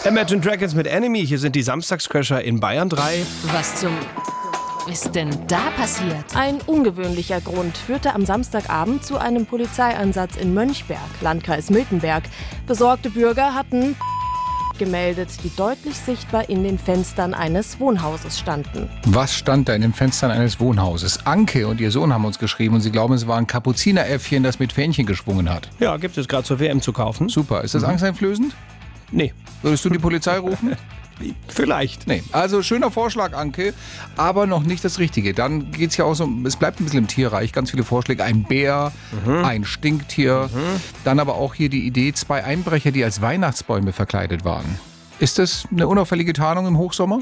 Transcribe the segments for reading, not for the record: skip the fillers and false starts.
Imagine Dragons mit Enemy. Hier sind die Samstagscrasher in Bayern 3. Was zum ist denn da passiert? Ein ungewöhnlicher Grund führte am Samstagabend zu einem Polizeieinsatz in Mönchberg, Landkreis Miltenberg. Besorgte Bürger hatten gemeldet, die deutlich sichtbar in den Fenstern eines Wohnhauses standen. Was stand da in den Fenstern eines Wohnhauses? Anke und ihr Sohn haben uns geschrieben und sie glauben, es war ein Kapuzineräffchen, das mit Fähnchen geschwungen hat. Ja, gibt es gerade zur WM zu kaufen. Super. Ist das angsteinflößend? Nee. Würdest du die Polizei rufen? Vielleicht. Nee. Also schöner Vorschlag, Anke, aber noch nicht das Richtige. Dann geht es ja auch so, es bleibt ein bisschen im Tierreich, ganz viele Vorschläge. Ein Bär, ein Stinktier, dann aber auch hier die Idee, 2 Einbrecher, die als Weihnachtsbäume verkleidet waren. Ist das eine unauffällige Tarnung im Hochsommer?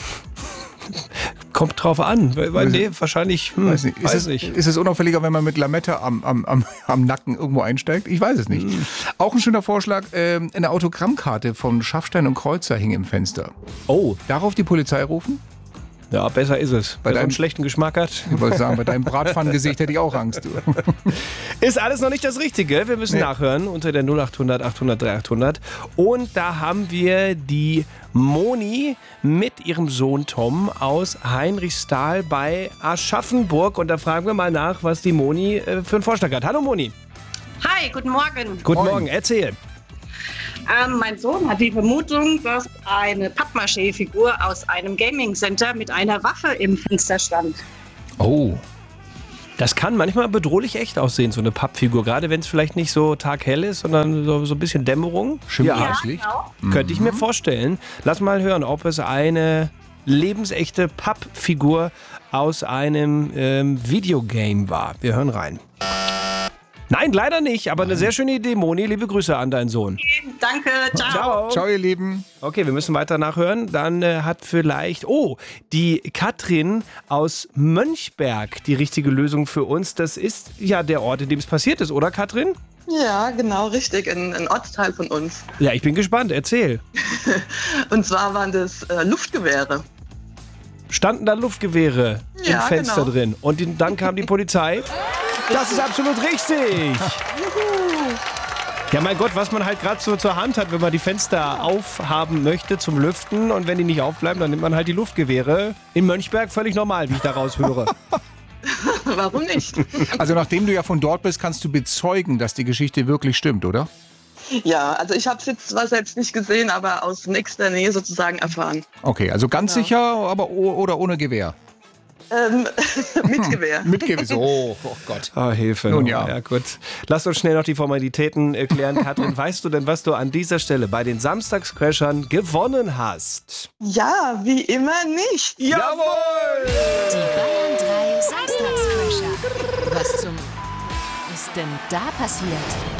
Kommt drauf an. Nee, wahrscheinlich. Weiß nicht. Ist es unauffälliger, wenn man mit Lametta am Nacken irgendwo einsteigt? Ich weiß es nicht. Auch ein schöner Vorschlag, eine Autogrammkarte von Schaffstein und Kreuzer hing im Fenster. Oh. Darauf die Polizei rufen? Ja, besser ist es. Wer so einen schlechten Geschmack hat. Ich wollte sagen, bei deinem Bratpfannengesicht hätte ich auch Angst. Du. Ist alles noch nicht das Richtige. Wir müssen nachhören unter der 0800 800 3800. Und da haben wir die Moni mit ihrem Sohn Tom aus Heinrichsthal bei Aschaffenburg. Und da fragen wir mal nach, was die Moni für einen Vorschlag hat. Hallo Moni. Hi, guten Morgen. Guten Morgen, erzähl. Mein Sohn hat die Vermutung, dass eine Pappmaché-Figur aus einem Gaming-Center mit einer Waffe im Fenster stand. Oh. Das kann manchmal bedrohlich echt aussehen, so eine Pappfigur. Gerade wenn es vielleicht nicht so taghell ist, sondern so ein bisschen Dämmerung. Schimmerndes Licht. Genau. Könnte ich mir vorstellen. Lass mal hören, ob es eine lebensechte Pappfigur aus einem Videogame war. Wir hören rein. Nein, leider nicht, aber eine sehr schöne Idee, Moni. Liebe Grüße an deinen Sohn. Danke, ciao. Ciao. Ciao, ihr Lieben. Okay, wir müssen weiter nachhören. Dann hat vielleicht, die Katrin aus Mönchberg die richtige Lösung für uns. Das ist ja der Ort, in dem es passiert ist, oder Katrin? Ja, genau, richtig. Ein Ortsteil von uns. Ja, ich bin gespannt. Erzähl. Und zwar waren das Luftgewehre. Standen da Luftgewehre im Fenster genau. drin und dann kam die Polizei. Das ist absolut richtig. Ja, mein Gott, was man halt gerade so zur Hand hat, wenn man die Fenster aufhaben möchte zum Lüften und wenn die nicht aufbleiben, dann nimmt man halt die Luftgewehre. In Mönchberg völlig normal, wie ich daraus höre. Warum nicht? Also nachdem du ja von dort bist, kannst du bezeugen, dass die Geschichte wirklich stimmt, oder? Ja, also ich habe es zwar selbst nicht gesehen, aber aus nächster Nähe sozusagen erfahren. Okay, also ganz sicher, aber oder ohne Gewehr? Mit Gewehr. Mit Gewehr. So, oh Gott. Ah, Hilfe. Nun ja. Ja, gut. Lass uns schnell noch die Formalitäten klären. Katrin, weißt du denn, was du an dieser Stelle bei den Samstagscrashern gewonnen hast? Ja, wie immer nicht. Jawohl! Die Bayern 3 Samstagscrasher. Was zum ist denn da passiert?